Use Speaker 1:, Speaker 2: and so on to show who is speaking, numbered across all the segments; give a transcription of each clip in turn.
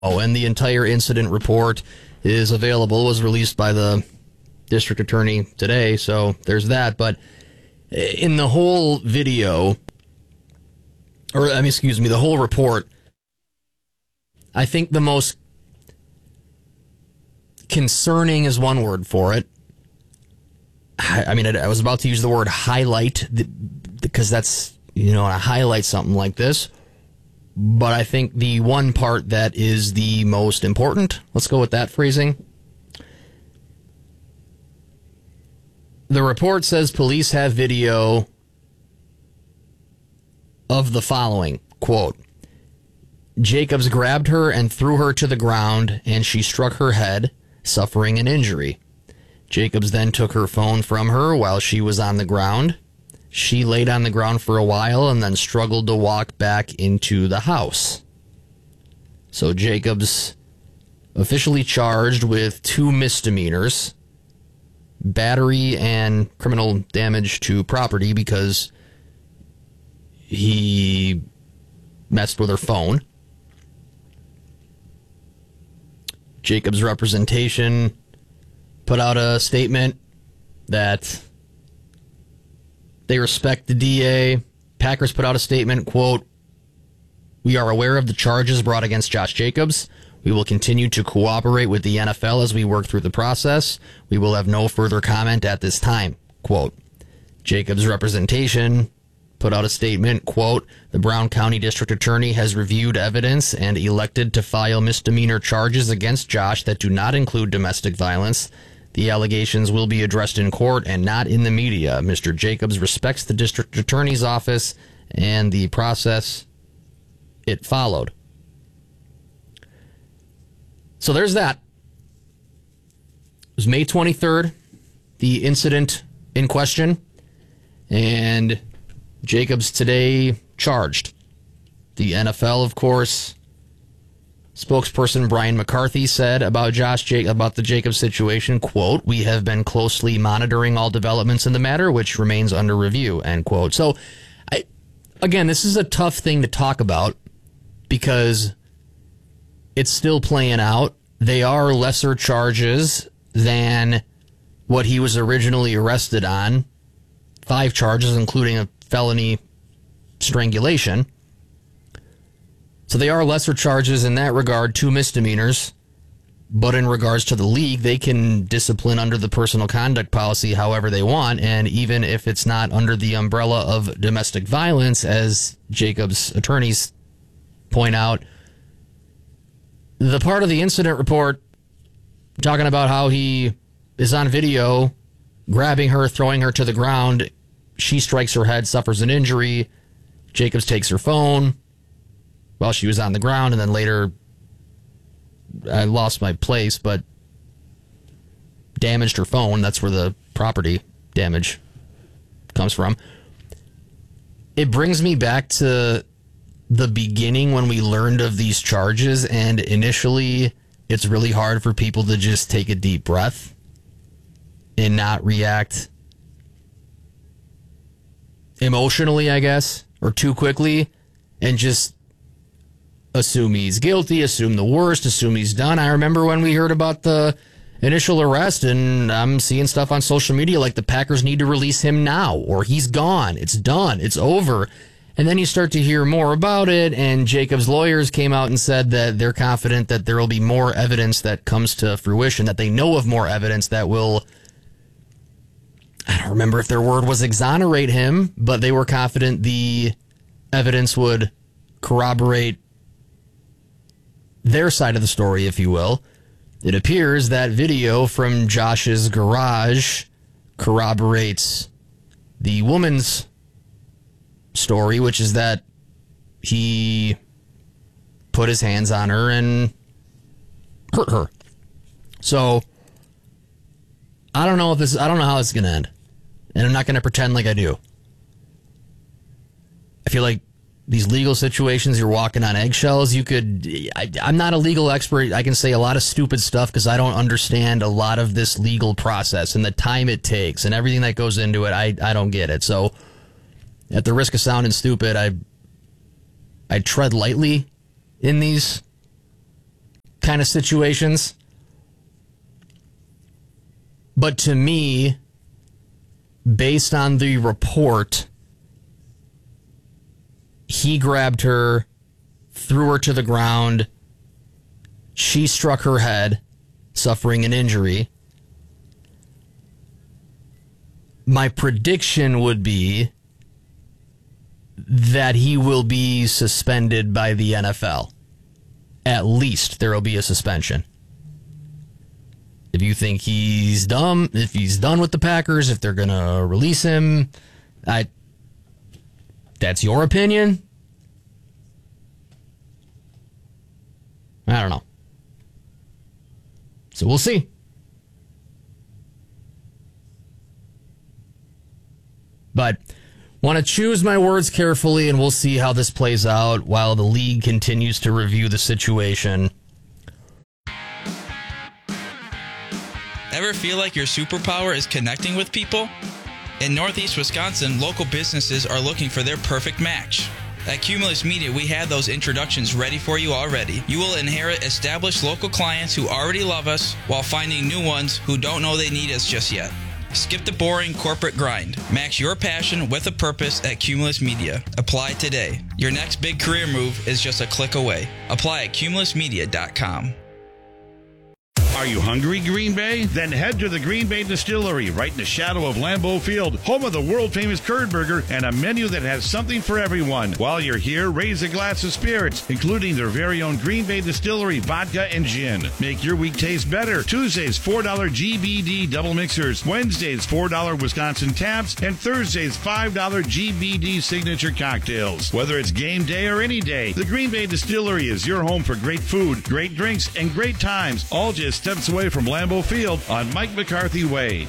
Speaker 1: Oh, and the entire incident report is available, was released by the district attorney today, so there's that. But in the whole video, the whole report, I think the most concerning is one word for it. I was about to use the word highlight, because that's, I highlight something like this. But I think the one part that is the most important, let's go with that phrasing. The report says police have video of the following, quote, Jacobs grabbed her and threw her to the ground, and she struck her head, suffering an injury. Jacobs then took her phone from her while she was on the ground. She laid on the ground for a while and then struggled to walk back into the house. So Jacobs officially charged with 2 misdemeanors, battery and criminal damage to property, because he messed with her phone. Jacobs' representation put out a statement that they respect the DA. Packers put out a statement, quote, we are aware of the charges brought against Josh Jacobs. We will continue to cooperate with the NFL as we work through the process. We will have no further comment at this time, quote. Jacobs' representation put out a statement, quote, the Brown County District Attorney has reviewed evidence and elected to file misdemeanor charges against Josh that do not include domestic violence. The allegations will be addressed in court and not in the media. Mr. Jacobs respects the district attorney's office and the process it followed. So there's that. It was May 23rd, the incident in question, and Jacobs today charged. The NFL, of course, spokesperson Brian McCarthy said about the Jacobs situation, quote, we have been closely monitoring all developments in the matter, which remains under review, end quote. So, again, this is a tough thing to talk about because it's still playing out. They are lesser charges than what he was originally arrested on. 5 charges, including a felony strangulation. So they are lesser charges in that regard, 2 misdemeanors. But in regards to the league, they can discipline under the personal conduct policy however they want. And even if it's not under the umbrella of domestic violence, as Jacobs' attorneys point out, the part of the incident report talking about how he is on video grabbing her, throwing her to the ground, she strikes her head, suffers an injury, Jacobs takes her phone while she was on the ground, and then later, I lost my place, but damaged her phone. That's where the property damage comes from. It brings me back to the beginning when we learned of these charges, and initially it's really hard for people to just take a deep breath and not react emotionally, I guess, or too quickly, and just assume he's guilty, assume the worst, assume he's done. I remember when we heard about the initial arrest, and I'm seeing stuff on social media like the Packers need to release him now, or he's gone, it's done, it's over. And then you start to hear more about it, and Jacobs' lawyers came out and said that they're confident that there will be more evidence that comes to fruition, that they know of more evidence that will, I don't remember if their word was exonerate him, but they were confident the evidence would corroborate their side of the story, if you will. It appears that video from Josh's garage corroborates the woman's story, which is that he put his hands on her and hurt her. So I don't know how this is going to end, and I'm not going to pretend like I do. I feel like these legal situations, you're walking on eggshells. I'm not a legal expert. I can say a lot of stupid stuff because I don't understand a lot of this legal process and the time it takes and everything that goes into it. I don't get it. So at the risk of sounding stupid, I tread lightly in these kind of situations. But to me, based on the report, he grabbed her, threw her to the ground. She struck her head, suffering an injury. My prediction would be that he will be suspended by the NFL. At least there will be a suspension. If you think he's dumb, if he's done with the Packers, if they're going to release him, that's your opinion. I don't know. So we'll see. But want to choose my words carefully, and we'll see how this plays out while the league continues to review the situation.
Speaker 2: Ever feel like your superpower is connecting with people? In Northeast Wisconsin, local businesses are looking for their perfect match. At Cumulus Media, we have those introductions ready for you already. You will inherit established local clients who already love us while finding new ones who don't know they need us just yet. Skip the boring corporate grind. Match your passion with a purpose at Cumulus Media. Apply today. Your next big career move is just a click away. Apply at cumulusmedia.com.
Speaker 3: Are you hungry, Green Bay? Then head to the Green Bay Distillery, right in the shadow of Lambeau Field, home of the world-famous curd burger and a menu that has something for everyone. While you're here, raise a glass of spirits, including their very own Green Bay Distillery vodka and gin. Make your week taste better. Tuesdays, $4 GBD double mixers. Wednesdays, $4 Wisconsin taps. And Thursdays, $5 GBD signature cocktails. Whether it's game day or any day, the Green Bay Distillery is your home for great food, great drinks, and great times, all just steps away from Lambeau Field on Mike McCarthy Way.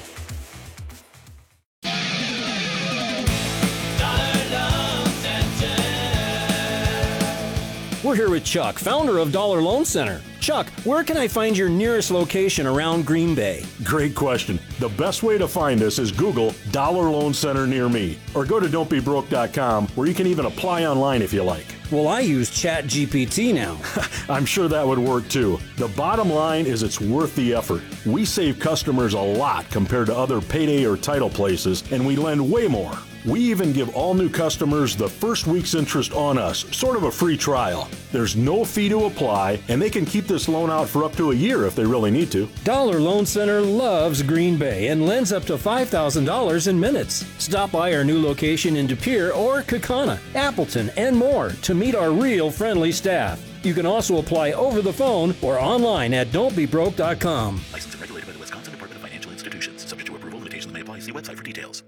Speaker 4: We're here with Chuck, founder of Dollar Loan Center. Chuck, where can I find your nearest location around Green Bay?
Speaker 5: Great question. The best way to find us is Google Dollar Loan Center near me, or go to don'tbebroke.com, where you can even apply online if you like.
Speaker 4: Well, I use ChatGPT now.
Speaker 5: I'm sure that would work too. The bottom line is it's worth the effort. We save customers a lot compared to other payday or title places, and we lend way more. We even give all new customers the first week's interest on us, sort of a free trial. There's no fee to apply, and they can keep this loan out for up to a year if they really need to.
Speaker 4: Dollar Loan Center loves Green Bay and lends up to $5,000 in minutes. Stop by our new location in De Pere or Kaukauna, Appleton, and more to meet our real friendly staff. You can also apply over the phone or online at don'tbebroke.com.
Speaker 6: Licensed and regulated by the Wisconsin Department of Financial Institutions. Subject to approval, limitations may apply. See website for details.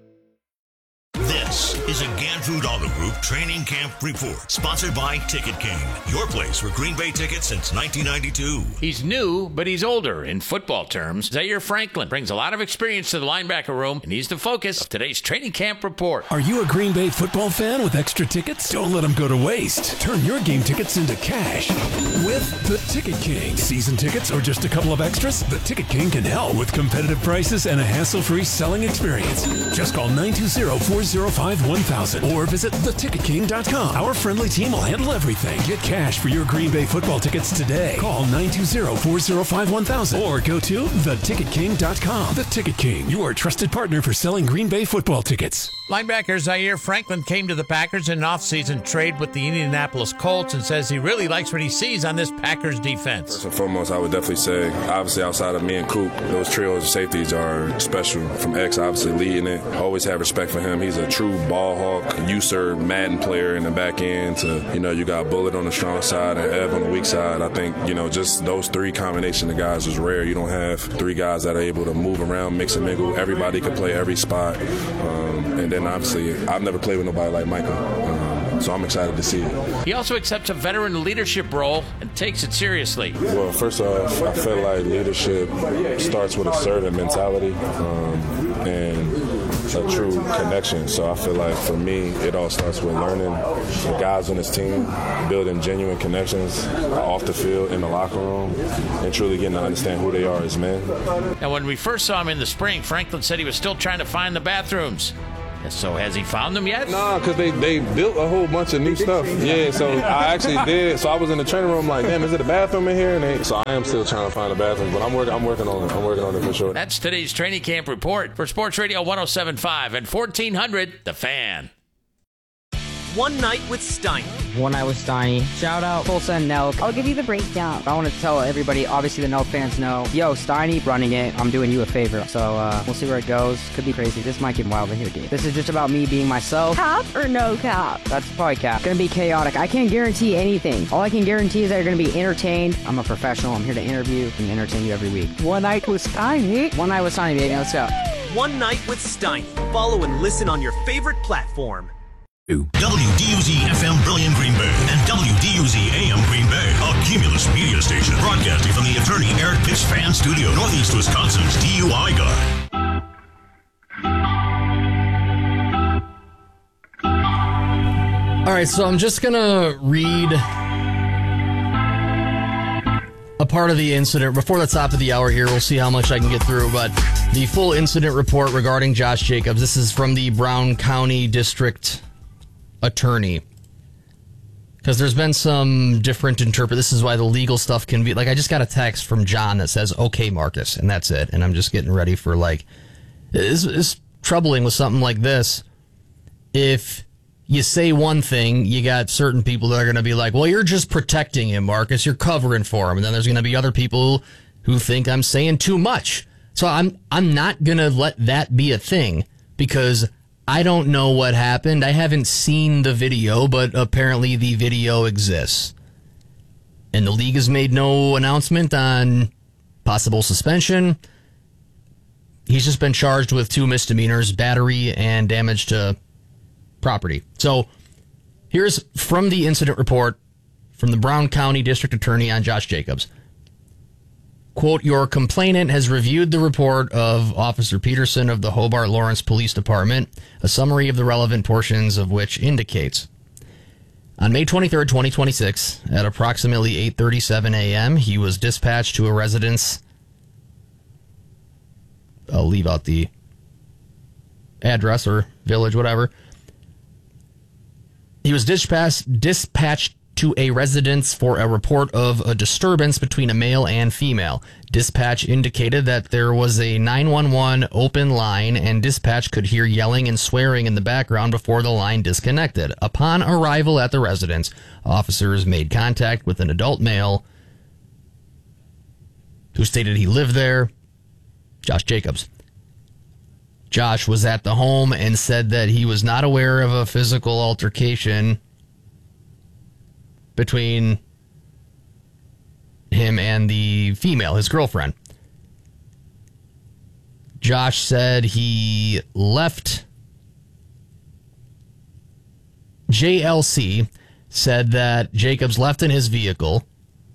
Speaker 7: This is a Ganfood Auto Group Training Camp Report, sponsored by Ticket King, your place for Green Bay tickets since 1992.
Speaker 8: He's new, but he's older. In football terms, Zaire Franklin brings a lot of experience to the linebacker room, and he's the focus of today's Training Camp Report.
Speaker 9: Are you a Green Bay football fan with extra tickets? Don't let them go to waste. Turn your game tickets into cash with the Ticket King. Season tickets or just a couple of extras? The Ticket King can help with competitive prices and a hassle-free selling experience. Just call 920-405-1000 or visit theticketking.com. Our friendly team will handle everything. Get cash for your Green Bay football tickets today. Call 920-405-1000 or go to theticketking.com. The Ticket King, your trusted partner for selling Green Bay football tickets.
Speaker 8: Linebacker Zaire Franklin came to the Packers in an offseason trade with the Indianapolis Colts and says he really likes what he sees on this Packers defense.
Speaker 10: First and foremost, I would definitely say, obviously outside of me and Coop, those trios of safeties are special. From X, obviously leading it. I always have respect for him. He's a true ball hawk, user, Madden player in the back end to, you got Bullet on the strong side and Ev on the weak side. I think, just those three combination of guys is rare. You don't have three guys that are able to move around, mix and mingle. Everybody can play every spot. And then obviously, I've never played with nobody like Michael. So I'm excited to see it.
Speaker 8: He also accepts a veteran leadership role and takes it seriously.
Speaker 10: Well, first off, I feel like leadership starts with a servant mentality and a true connection. So I feel like for me, it all starts with learning the guys on this team, building genuine connections off the field, in the locker room, and truly getting to understand who they are as men.
Speaker 8: Now, when we first saw him in the spring, Franklin said he was still trying to find the bathrooms. So has he found them yet?
Speaker 10: Nah, because they built a whole bunch of new stuff. Yeah, so I actually did. So I was in the training room like, damn, is it a bathroom in here? So I am still trying to find a bathroom, but I'm working on it. I'm working on it for sure.
Speaker 8: That's today's training camp report for Sports Radio 107.5 and 1400, The Fan.
Speaker 11: One Night with Steiny.
Speaker 12: One Night with Steiny. Shout out Tulsa and Nelk.
Speaker 13: I'll give you the breakdown.
Speaker 12: I want to tell everybody, obviously the Nelk fans know, yo, Steiny running it, I'm doing you a favor. So we'll see where it goes. Could be crazy. This might get wild in here, dude. This is just about me being myself.
Speaker 13: Cap or no cap?
Speaker 12: That's probably cap. Gonna be chaotic. I can't guarantee anything. All I can guarantee is that you're gonna be entertained. I'm a professional. I'm here to interview and entertain you every week.
Speaker 13: One Night with Steiny.
Speaker 12: One Night with Steiny, baby. Let's go.
Speaker 11: One Night with Steiny. Follow and listen on your favorite platform.
Speaker 7: WDUZ FM Brilliant Green Bay and WDUZ AM Green Bay, a Cumulus media station broadcasting from the Attorney Eric Pitts Fan Studio, Northeast Wisconsin's DUI guy.
Speaker 1: All right, so I'm just going to read a part of the incident before the top of the hour here. We'll see how much I can get through, but the full incident report regarding Josh Jacobs, this is from the Brown County District Attorney, because there's been some different this is why the legal stuff can be like, I just got a text from John that says okay Marcus, and that's it, and I'm just getting ready for like, it's troubling with something like this. If you say one thing, you got certain people that are going to be like, well, you're just protecting him, Marcus, you're covering for him, and then there's going to be other people who think I'm saying too much. So I'm not going to let that be a thing, because I don't know what happened. I haven't seen the video, but apparently the video exists. And the league has made no announcement on possible suspension. He's just been charged with 2 misdemeanors, battery and damage to property. So here's from the incident report from the Brown County District Attorney on Josh Jacobs. Quote, your complainant has reviewed the report of Officer Peterson of the Hobart Lawrence Police Department, a summary of the relevant portions of which indicates. On May 23rd, 2026, at approximately 8:37 a.m., he was dispatched to a residence. I'll leave out the address or village, whatever. He was dispatched to a residence for a report of a disturbance between a male and female. Dispatch indicated that there was a 911 open line, and dispatch could hear yelling and swearing in the background before the line disconnected. Upon arrival at the residence, officers made contact with an adult male who stated he lived there, Josh Jacobs. Josh was at the home and said that he was not aware of a physical altercation between him and the female, his girlfriend. Josh said he left. JLC said that Jacobs left in his vehicle.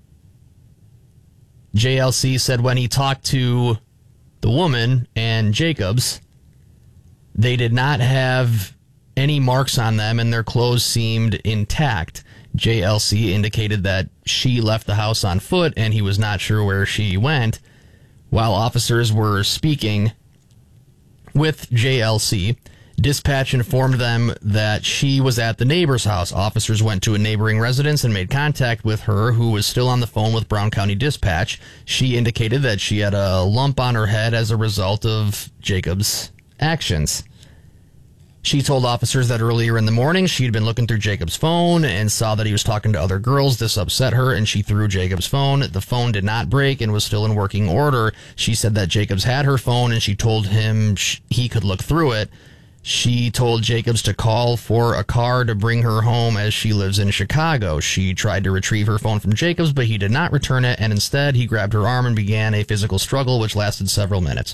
Speaker 1: JLC said when he talked to the woman and Jacobs, they did not have any marks on them and their clothes seemed intact. JLC indicated that she left the house on foot and he was not sure where she went. While officers were speaking with JLC, dispatch informed them that she was at the neighbor's house. Officers went to a neighboring residence and made contact with her, who was still on the phone with Brown County Dispatch. She indicated that she had a lump on her head as a result of Jacobs' actions. She told officers that earlier in the morning she had been looking through Jacobs' phone and saw that he was talking to other girls. This upset her, and she threw Jacobs' phone. The phone did not break and was still in working order. She said that Jacobs had her phone, and she told him he could look through it. She told Jacobs to call for a car to bring her home, as she lives in Chicago. She tried to retrieve her phone from Jacobs, but he did not return it, and instead he grabbed her arm and began a physical struggle, which lasted several minutes.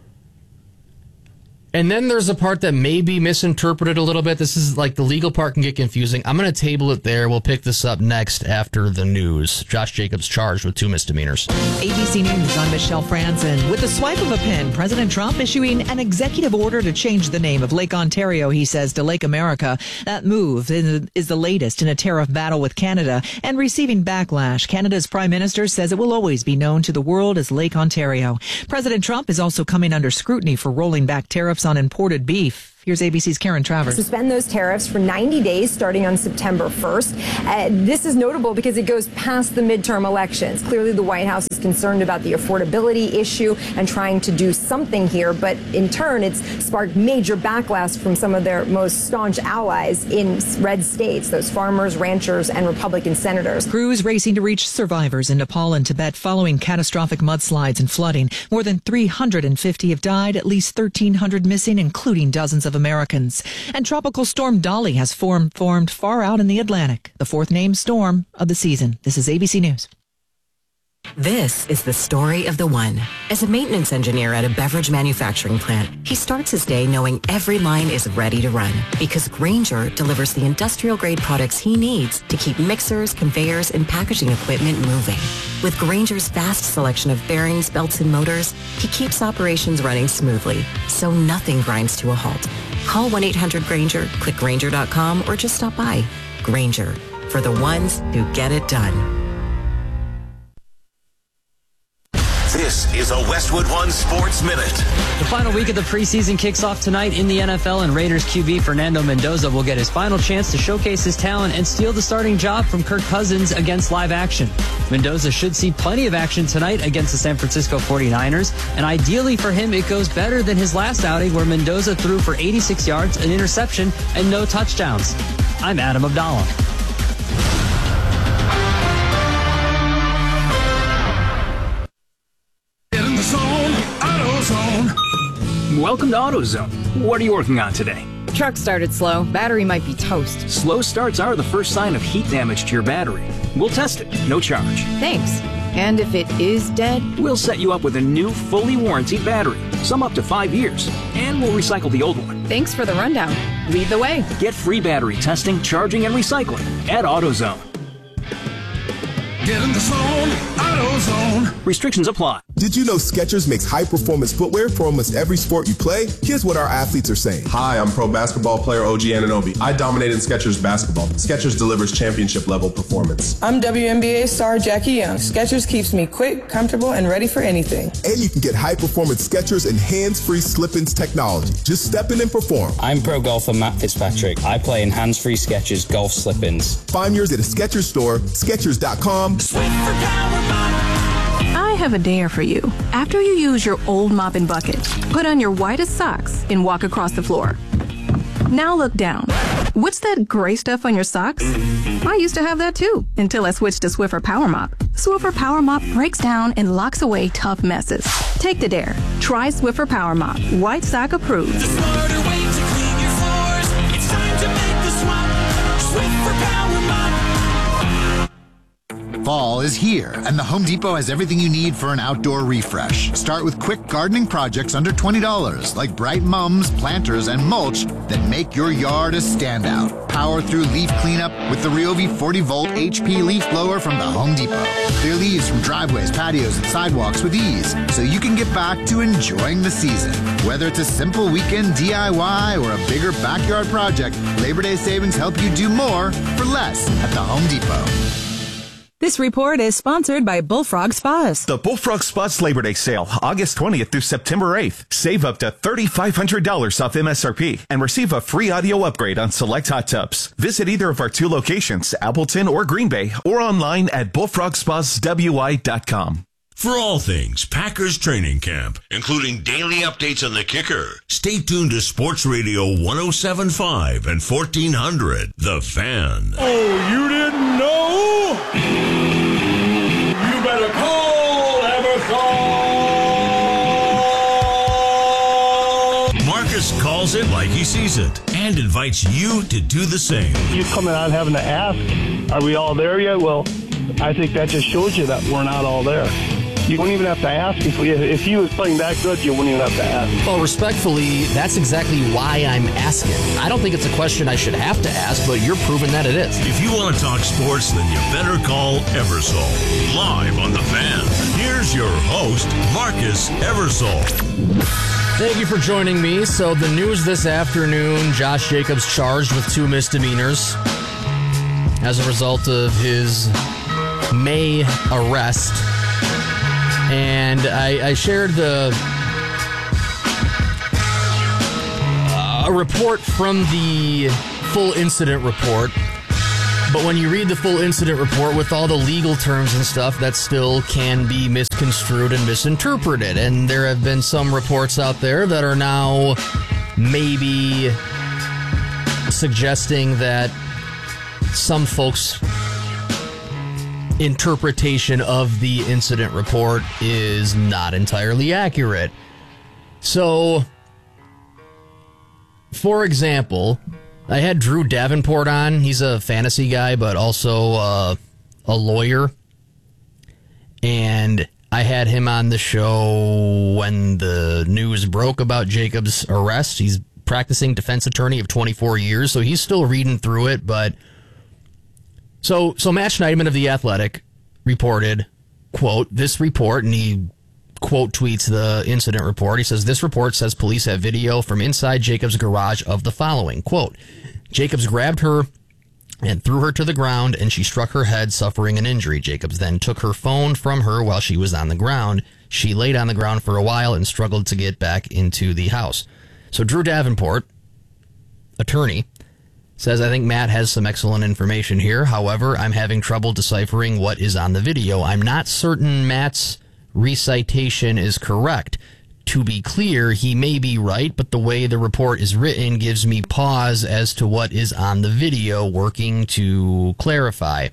Speaker 1: And then there's a part that may be misinterpreted a little bit. This is like the legal part can get confusing. I'm going to table it there. We'll pick this up next after the news. Josh Jacobs charged with 2 misdemeanors.
Speaker 14: ABC News, I'm Michelle Franzen. With the swipe of a pen, President Trump issuing an executive order to change the name of Lake Ontario, he says, to Lake America. That move is the latest in a tariff battle with Canada and receiving backlash. Canada's Prime Minister says it will always be known to the world as Lake Ontario. President Trump is also coming under scrutiny for rolling back tariffs on imported beef. Here's ABC's Karen Travers.
Speaker 15: Suspend those tariffs for 90 days starting on September 1st. This is notable because it goes past the midterm elections. Clearly, the White House is concerned about the affordability issue and trying to do something here. But in turn, it's sparked major backlash from some of their most staunch allies in red states, those farmers, ranchers, and Republican senators.
Speaker 14: Crews racing to reach survivors in Nepal and Tibet following catastrophic mudslides and flooding. More than 350 have died, at least 1,300 missing, including dozens of Americans. And Tropical Storm Dolly has formed far out in the Atlantic, the fourth named storm of the season. This is ABC News.
Speaker 16: This is the story of the one. As a maintenance engineer at a beverage manufacturing plant, he starts his day knowing every line is ready to run because Grainger delivers the industrial-grade products he needs to keep mixers, conveyors, and packaging equipment moving. With Grainger's vast selection of bearings, belts, and motors, he keeps operations running smoothly, so nothing grinds to a halt. Call 1-800-GRAINGER, click Grainger.com, or just stop by. Grainger, for the ones who get it done.
Speaker 7: This is a Westwood One Sports Minute.
Speaker 17: The final week of the preseason kicks off tonight in the NFL, and Raiders QB Fernando Mendoza will get his final chance to showcase his talent and steal the starting job from Kirk Cousins against live action. Mendoza should see plenty of action tonight against the San Francisco 49ers, and ideally for him, it goes better than his last outing where Mendoza threw for 86 yards, an interception, and no touchdowns. I'm Adam Abdallah.
Speaker 18: Welcome to AutoZone. What are you working on today?
Speaker 19: Truck started slow. Battery might be toast.
Speaker 18: Slow starts are the first sign of heat damage to your battery. We'll test it, no charge.
Speaker 19: Thanks. And if it is dead?
Speaker 18: We'll set you up with a new, fully warranted battery, some up to 5 years, and we'll recycle the old one.
Speaker 19: Thanks for the rundown. Lead the way.
Speaker 18: Get free battery testing, charging, and recycling at AutoZone.
Speaker 20: Get in the zone, AutoZone.
Speaker 18: Restrictions apply.
Speaker 21: Did you know Skechers makes high-performance footwear for almost every sport you play? Here's what our athletes are saying.
Speaker 22: Hi, I'm pro basketball player OG Anunoby. I dominate in Skechers basketball. Skechers delivers championship-level performance.
Speaker 23: I'm WNBA star Jackie Young. Skechers keeps me quick, comfortable, and ready for anything.
Speaker 21: And you can get high-performance Skechers and hands-free slip-ins technology. Just step in and perform.
Speaker 24: I'm pro golfer Matt Fitzpatrick. I play in hands-free Skechers golf slip-ins.
Speaker 21: Find yours at a Skechers store, Skechers.com.
Speaker 25: I have a dare for you. After you use your old mop and bucket, put on your whitest socks and walk across the floor. Now look down. What's that gray stuff on your socks? I used to have that too, until I switched to Swiffer Power Mop. Swiffer Power Mop breaks down and locks away tough messes. Take the dare. Try Swiffer Power Mop. White sock approved.
Speaker 20: The smarter way to clean your floors. It's time to make the swap. Swiffer Power Mop.
Speaker 26: Fall is here, and the Home Depot has everything you need for an outdoor refresh. Start with quick gardening projects under $20, like bright mums, planters, and mulch that make your yard a standout. Power through leaf cleanup with the Ryobi 40-volt HP leaf blower from the Home Depot. Clear leaves from driveways, patios, and sidewalks with ease, so you can get back to enjoying the season. Whether it's a simple weekend DIY or a bigger backyard project, Labor Day savings help you do more for less at the Home Depot.
Speaker 27: This report is sponsored by Bullfrog Spas.
Speaker 28: The Bullfrog Spas Labor Day sale, August 20th through September 8th. Save up to $3,500 off MSRP and receive a free audio upgrade on select hot tubs. Visit either of our two locations, Appleton or Green Bay, or online at bullfrogspaswi.com.
Speaker 7: For all things Packers training camp, including daily updates on the kicker, stay tuned to Sports Radio 107.5 and 1400, The Fan.
Speaker 20: Oh, you didn't know? You better call Eversol.
Speaker 7: Marcus calls it like he sees it and invites you to do the same.
Speaker 29: You coming out having to ask, are we all there yet? Well, I think that just shows you that we're not all there. You wouldn't even have to ask. If he was playing that good, you wouldn't even have to ask.
Speaker 1: Well, respectfully, that's exactly why I'm asking. I don't think it's a question I should have to ask, but you're proving that it is.
Speaker 7: If you want to talk sports, then you better call Eversol. Live on The Fan, here's your host, Marcus Eversol.
Speaker 1: Thank you for joining me. So the news this afternoon, Josh Jacobs charged with 2 misdemeanors as a result of his May arrest. And I shared the a report from the full incident report. But when you read the full incident report with all the legal terms and stuff, that still can be misconstrued and misinterpreted. And there have been some reports out there that are now maybe suggesting that some folks' interpretation of the incident report is not entirely accurate. So, for example, I had Drew Davenport on. He's a fantasy guy, but also a lawyer. And I had him on the show when the news broke about Jacobs' arrest. He's practicing defense attorney of 24 years, so he's still reading through it. But so Matt Schneidman of The Athletic reported, quote, this report, and he quote tweets the incident report. He says, this report says police have video from inside Jacobs' garage of the following, quote, Jacobs grabbed her and threw her to the ground, and she struck her head, suffering an injury. Jacobs then took her phone from her while she was on the ground. She laid on the ground for a while and struggled to get back into the house. So Drew Davenport, attorney, says, I think Matt has some excellent information here. However, I'm having trouble deciphering what is on the video. I'm not certain Matt's recitation is correct. To be clear, he may be right, but the way the report is written gives me pause as to what is on the video, working to clarify.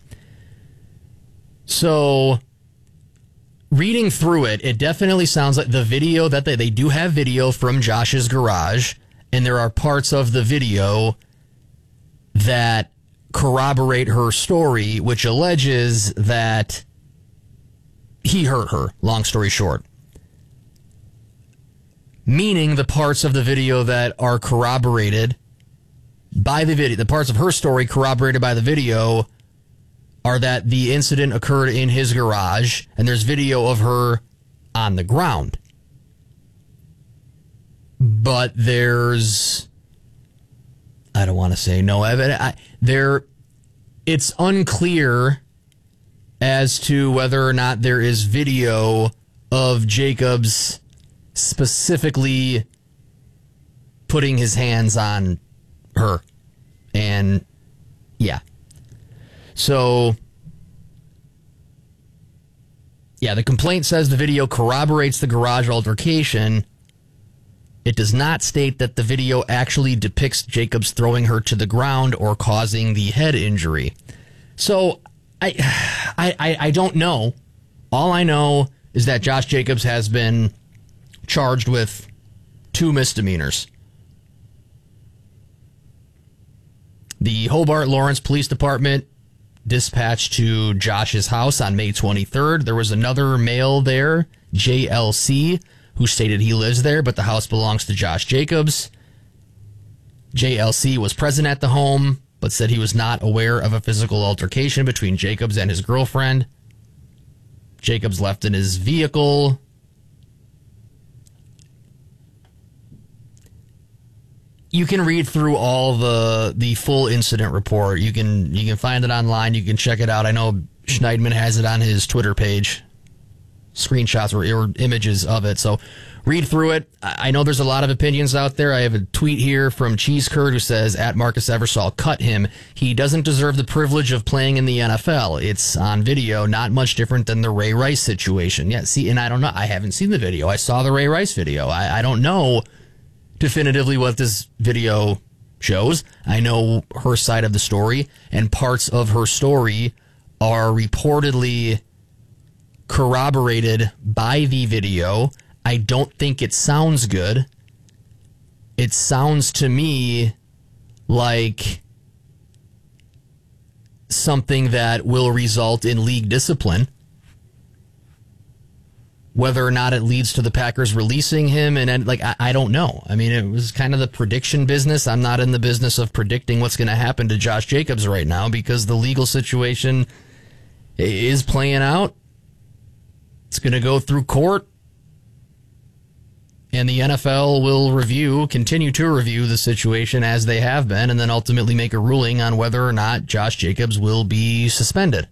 Speaker 1: So, reading through it, it definitely sounds like the video that they do have video from Josh's garage, and there are parts of the video that corroborate her story, which alleges that he hurt her, long story short. Meaning the parts of the video that are corroborated by the video, the parts of her story corroborated by the video, are that the incident occurred in his garage, and there's video of her on the ground. But there's, I don't want to say no evidence. It's unclear as to whether or not there is video of Jacobs specifically putting his hands on her. And yeah. So, yeah, the complaint says the video corroborates the garage altercation. It does not state that the video actually depicts Jacobs throwing her to the ground or causing the head injury. So, I don't know. All I know is that Josh Jacobs has been charged with 2 misdemeanors. The Hobart Lawrence Police Department dispatched to Josh's house on May 23rd. There was another male there, JLC, who stated he lives there, but the house belongs to Josh Jacobs. JLC was present at the home, but said he was not aware of a physical altercation between Jacobs and his girlfriend. Jacobs left in his vehicle. You can read through all the full incident report. You can find it online. You can check it out. I know Schneidman has it on his Twitter page. Screenshots or images of it. So read through it. I know there's a lot of opinions out there. I have a tweet here from Cheese Curd who says, at Marcus Eversole, cut him. He doesn't deserve the privilege of playing in the NFL. It's on video, not much different than the Ray Rice situation. Yeah, see, and I don't know. I haven't seen the video. I saw the Ray Rice video. I don't know definitively what this video shows. I know her side of the story, and parts of her story are reportedly corroborated by the video. I don't think it sounds good. It sounds to me like something that will result in league discipline. Whether or not it leads to the Packers releasing him, and I don't know. I mean, it was kind of the prediction business. I'm not in the business of predicting what's going to happen to Josh Jacobs right now because the legal situation is playing out. It's going to go through court, and the NFL will continue to review the situation as they have been, and then ultimately make a ruling on whether or not Josh Jacobs will be suspended.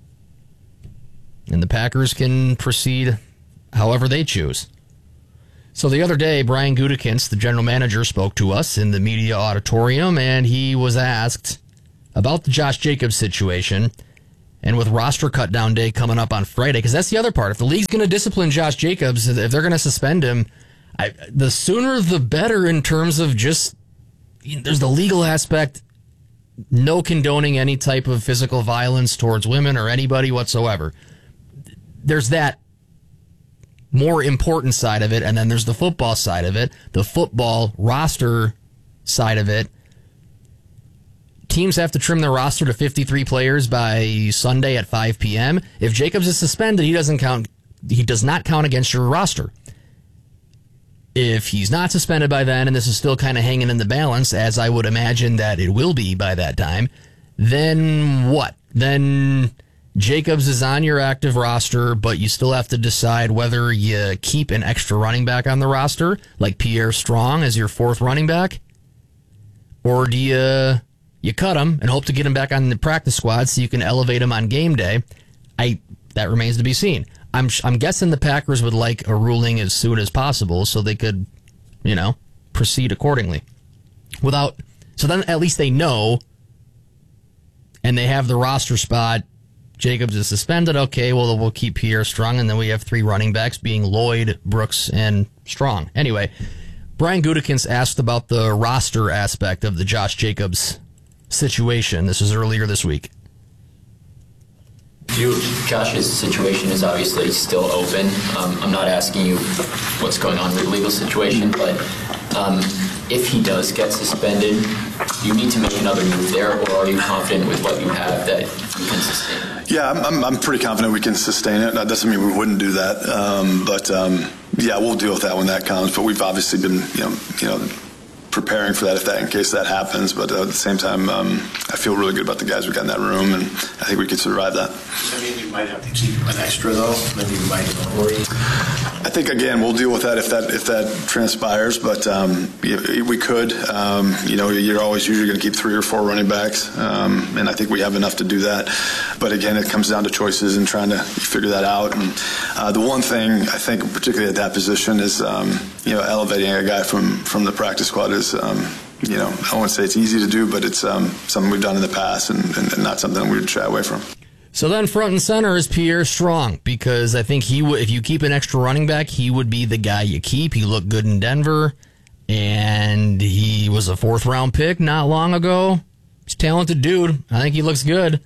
Speaker 1: And the Packers can proceed however they choose. So the other day, Brian Gutekunst, the general manager, spoke to us in the media auditorium, and he was asked about the Josh Jacobs situation. And with roster cut-down day coming up on Friday, because that's the other part. If the league's going to discipline Josh Jacobs, if they're going to suspend him, the sooner the better in terms of just, there's the legal aspect, no condoning any type of physical violence towards women or anybody whatsoever. There's that more important side of it, and then there's the football side of it, the football roster side of it. Teams have to trim their roster to 53 players by Sunday at 5 p.m. If Jacobs is suspended, he does not count against your roster. If he's not suspended by then, and this is still kind of hanging in the balance, as I would imagine that it will be by that time, then what? Then Jacobs is on your active roster, but you still have to decide whether you keep an extra running back on the roster, like Pierre Strong as your fourth running back, or do you cut him and hope to get him back on the practice squad so you can elevate him on game day. That remains to be seen. I'm guessing the Packers would like a ruling as soon as possible so they could, proceed accordingly. So then at least they know, and they have the roster spot. Jacobs is suspended. Okay, well, we'll keep Pierre Strong, and then we have three running backs being Lloyd, Brooks, and Strong. Anyway, Brian Gutekunst asked about the roster aspect of the Josh Jacobs situation. This was earlier this week.
Speaker 2: Josh's situation is obviously still open. I'm not asking you what's going on with the legal situation, but if he does get suspended, do you need to make another move there, or are you confident with what you have that you can sustain it?
Speaker 3: Yeah, I'm pretty confident we can sustain it. That doesn't mean we wouldn't do that, but we'll deal with that when that comes. But we've obviously been, preparing for that in case that happens. But at the same time, I feel really good about the guys we got in that room, and I think we could survive that.
Speaker 4: Does that mean you might have to keep an extra though? Maybe you might worry.
Speaker 3: I think again we'll deal with that if that transpires. But we could. You're always usually going to keep 3 or 4 running backs, and I think we have enough to do that. But again, it comes down to choices and trying to figure that out. And the one thing I think, particularly at that position, is elevating a guy from the practice squad is. I won't say it's easy to do, but it's something we've done in the past and not something we would shy away from.
Speaker 1: So then front and center is Pierre Strong, because I think if you keep an extra running back, he would be the guy you keep. He looked good in Denver, and he was a 4th-round pick not long ago. He's a talented dude. I think he looks good.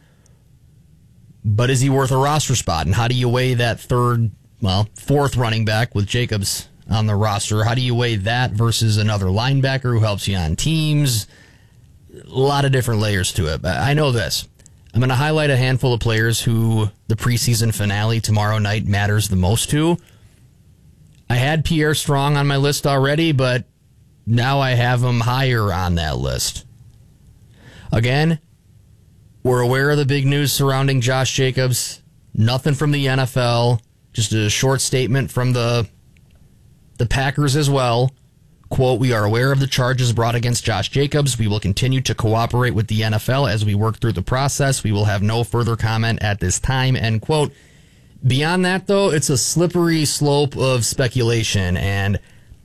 Speaker 1: But is he worth a roster spot? And how do you weigh that 4th running back with Jacobs on the roster? How do you weigh that versus another linebacker who helps you on teams? A lot of different layers to it. But I know this. I'm going to highlight a handful of players who the preseason finale tomorrow night matters the most to. I had Pierre Strong on my list already, but now I have him higher on that list. Again, we're aware of the big news surrounding Josh Jacobs. Nothing from the NFL. Just a short statement from the Packers as well. Quote, "We are aware of the charges brought against Josh Jacobs. We will continue to cooperate with the NFL as we work through the process. We will have no further comment at this time," end quote. Beyond that, though, it's a slippery slope of speculation, and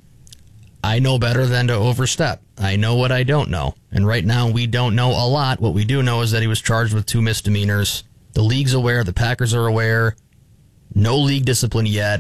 Speaker 1: I know better than to overstep. I know what I don't know. And right now, we don't know a lot. What we do know is that he was charged with 2 misdemeanors. The league's aware. The Packers are aware. No league discipline yet.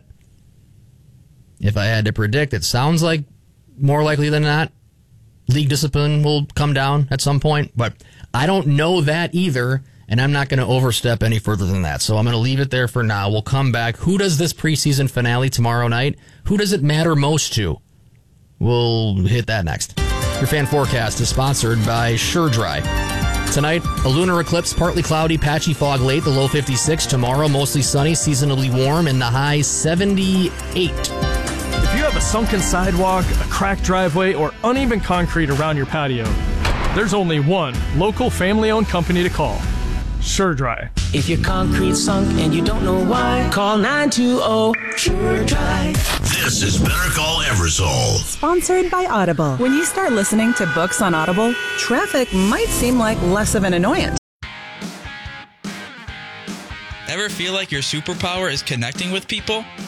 Speaker 1: If I had to predict, it sounds like more likely than not, league discipline will come down at some point. But I don't know that either, and I'm not going to overstep any further than that. So I'm going to leave it there for now. We'll come back. Who does this preseason finale tomorrow night? Who does it matter most to? We'll hit that next. Your fan forecast is sponsored by SureDry. Tonight, a lunar eclipse, partly cloudy, patchy fog late, the low 56. Tomorrow, mostly sunny, seasonably warm, and the high 78.
Speaker 5: If you have a sunken sidewalk, a cracked driveway, or uneven concrete around your patio, there's only one local family-owned company to call. SureDry.
Speaker 20: If your concrete sunk and you don't know why, call 920-SureDry.
Speaker 7: This is Better Call Eversole.
Speaker 27: Sponsored by Audible. When you start listening to books on Audible, traffic might seem like less of an annoyance.
Speaker 6: Ever feel like your superpower is connecting with people?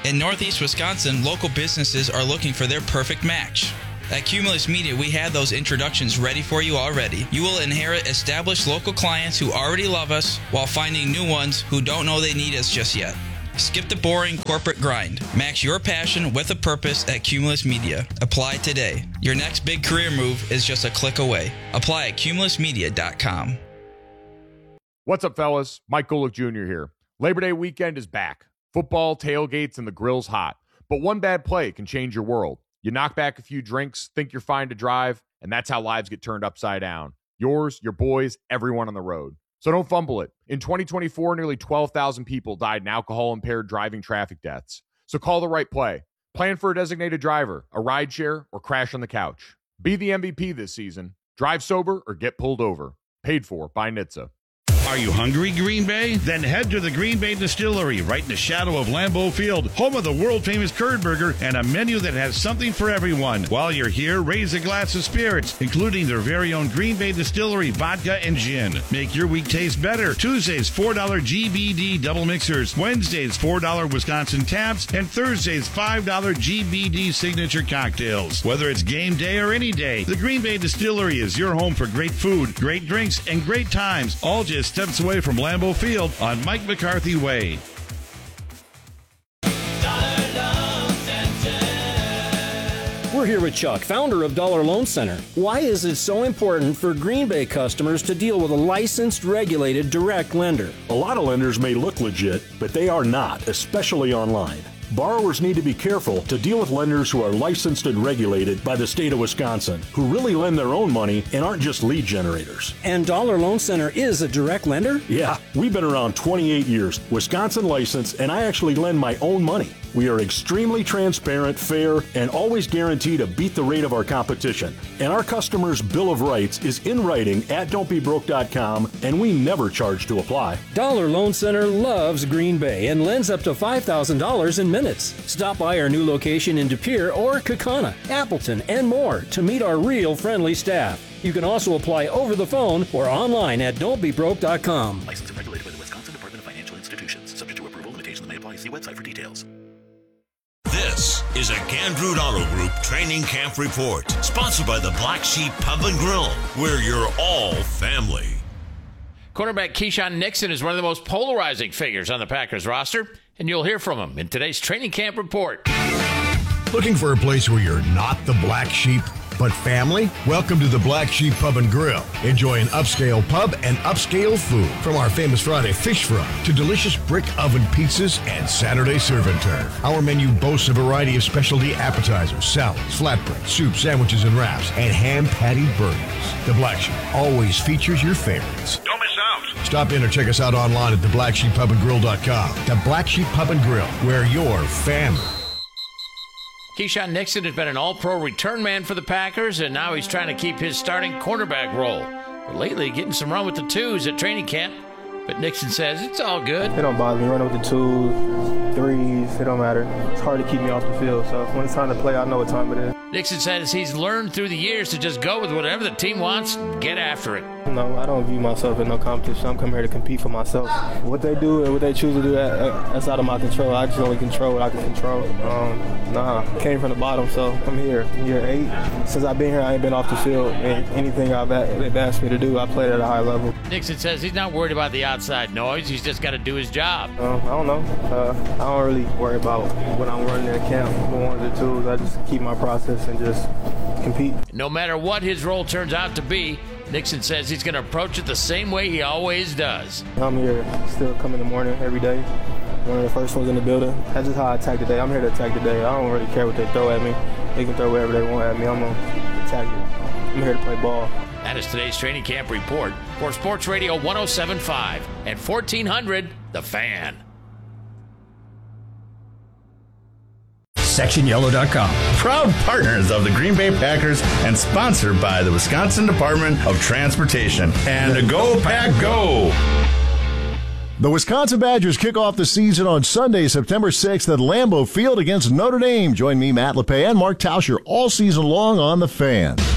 Speaker 6: In Northeast Wisconsin, local businesses are looking for their perfect match. At Cumulus Media, we have those introductions ready for you already. You will inherit established local clients who already love us while finding new ones who don't know they need us just yet. Skip the boring corporate grind. Match your passion with a purpose at Cumulus Media. Apply today. Your next big career move is just a click away. Apply at cumulusmedia.com.
Speaker 8: What's up, fellas? Mike Golick Jr. here. Labor Day weekend is back. Football, tailgates, and the grill's hot. But one bad play can change your world. You knock back a few drinks, think you're fine to drive, and that's how lives get turned upside down. Yours, your boys, everyone on the road. So don't fumble it. In 2024, nearly 12,000 people died in alcohol-impaired driving traffic deaths. So call the right play. Plan for a designated driver, a rideshare, or crash on the couch. Be the MVP this season. Drive sober or get pulled over. Paid for by NHTSA.
Speaker 9: Are you hungry, Green Bay? Then head to the Green Bay Distillery, right in the shadow of Lambeau Field, home of the world-famous curd burger and a menu that has something for everyone. While you're here, raise a glass of spirits, including their very own Green Bay Distillery vodka and gin. Make your week taste better. Tuesdays, $4 GBD double mixers. Wednesdays, $4 Wisconsin taps. And Thursdays, $5 GBD signature cocktails. Whether it's game day or any day, the Green Bay Distillery is your home for great food, great drinks, and great times, all just steps away from Lambeau Field on Mike McCarthy Way.
Speaker 10: We're here with Chuck, founder of Dollar Loan Center. Why is it so important for Green Bay customers to deal with a licensed, regulated, direct lender?
Speaker 11: A lot of lenders may look legit, but they are not, especially online. Borrowers need to be careful to deal with lenders who are licensed and regulated by the state of Wisconsin, who really lend their own money and aren't just lead generators.
Speaker 10: And Dollar Loan Center is a direct lender?
Speaker 11: Yeah, we've been around 28 years, Wisconsin licensed, and I actually lend my own money. We are extremely transparent, fair, and always guarantee to beat the rate of our competition. And our customers' Bill of Rights is in writing at don'tbebroke.com, and we never charge to apply.
Speaker 10: Dollar Loan Center loves Green Bay and lends up to $5,000 in minutes. Stop by our new location in De Pere or Kaukauna, Appleton, and more to meet our real friendly staff. You can also apply over the phone or online at don'tbebroke.com.
Speaker 7: Licensed and regulated by the Wisconsin Department of Financial Institutions. Subject to approval, limitations may apply. See website for details. This is a Gandrud Auto Group Training Camp Report, sponsored by the Black Sheep Pub and Grill, where you're all family.
Speaker 12: Cornerback Keyshawn Nixon is one of the most polarizing figures on the Packers roster, and you'll hear from him in today's Training Camp Report.
Speaker 13: Looking for a place where you're not the black sheep, but family? Welcome to the Black Sheep Pub and Grill. Enjoy an upscale pub and upscale food. From our famous Friday fish fry to delicious brick oven pizzas and Saturday serve and turn. Our menu boasts a variety of specialty appetizers, salads, flatbread, soup, sandwiches, and wraps, and hand-patted burgers. The Black Sheep always features your favorites.
Speaker 9: Don't miss out.
Speaker 13: Stop in or check us out online at theblacksheeppubandgrill.com. The Black Sheep Pub and Grill, where you're family.
Speaker 12: Keyshawn Nixon has been an all-pro return man for the Packers, and now he's trying to keep his starting cornerback role. But lately, getting some run with the twos at training camp. But Nixon says it's all good.
Speaker 14: It don't bother me running with the twos, threes, it don't matter. It's hard to keep me off the field, so when it's time to play, I know what time it is.
Speaker 12: Nixon says he's learned through the years to just go with whatever the team wants and get after it.
Speaker 14: No, I don't view myself in no competition. I'm coming here to compete for myself. What they do and what they choose to do, that's out of my control. I just only control what I can control. Came from the bottom, so I'm here. Year 8. Since I've been here, I ain't been off the field. And anything they've asked me to do, I played at a high level.
Speaker 12: Nixon says he's not worried about the outside noise. He's just got to do his job.
Speaker 14: I don't know. I don't really worry about what I'm running in camp, ones or twos. I just keep my process and just compete.
Speaker 12: No matter what his role turns out to be, Nixon says he's going to approach it the same way he always does.
Speaker 14: I'm here, still come in the morning every day. One of the first ones in the building. That's just how I attack the day. I'm here to attack the day. I don't really care what they throw at me. They can throw whatever they want at me. I'm going to attack it. I'm here to play ball.
Speaker 12: That is today's Training Camp Report for Sports Radio 107.5 and 1400, The Fan.
Speaker 15: SectionYellow.com. Proud partners of the Green Bay Packers and sponsored by the Wisconsin Department of Transportation. And Go Pack Go!
Speaker 30: The Wisconsin Badgers kick off the season on Sunday, September 6th at Lambeau Field against Notre Dame. Join me, Matt LePay, and Mark Tauscher all season long on The Fan.